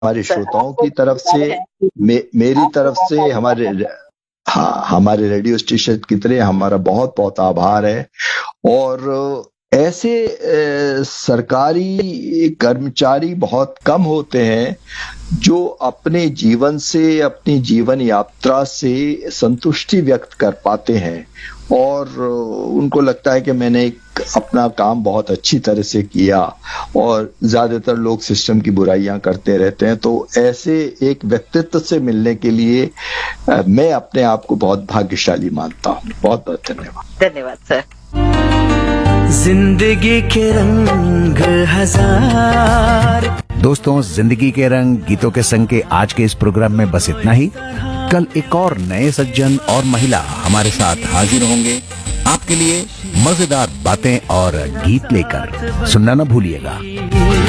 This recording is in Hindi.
हमारे सर श्रोताओं आपको की तरफ से, है मेरी आपको तरफ से, मौका दिया हमारे, है। हाँ, हमारे रेडियो स्टेशन की तरह हमारा बहुत बहुत आभार है। और ऐसे सरकारी कर्मचारी बहुत कम होते हैं जो अपने जीवन से, अपनी जीवन यात्रा से संतुष्टि व्यक्त कर पाते हैं और उनको लगता है कि मैंने एक अपना काम बहुत अच्छी तरह से किया। और ज्यादातर लोग सिस्टम की बुराइयां करते रहते हैं। तो ऐसे एक व्यक्तित्व से मिलने के लिए मैं अपने आप को बहुत भाग्यशाली मानता हूँ। बहुत बहुत धन्यवाद। धन्यवाद सर। जिंदगी के रंग हजार। दोस्तों, जिंदगी के रंग गीतों के संग के आज के इस प्रोग्राम में बस इतना ही। कल एक और नए सज्जन और महिला हमारे साथ हाजिर होंगे आपके लिए मजेदार बातें और गीत लेकर। सुनना न भूलिएगा।